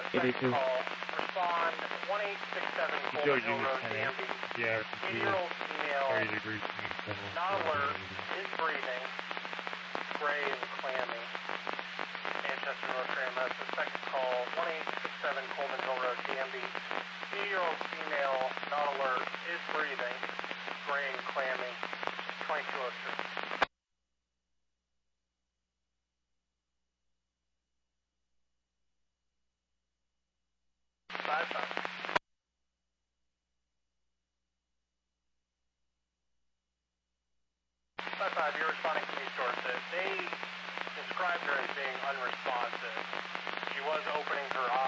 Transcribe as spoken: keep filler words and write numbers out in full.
Yeah, they second do. call. Respond one eight six seven He Coleman told Hill you Road, ten Danby. yeah, eighty-year-old female, thirty degrees twenty-seven. not alert, is breathing, gray and clammy. Manchester North Grand Metro, second call, one eight six seven Coleman Hill Road, Danby. eighty-year-old female, not alert, is breathing, gray and clammy, twenty-two oh two. Five five. Five five, you're responding to news sources. They described her as being unresponsive. She was opening her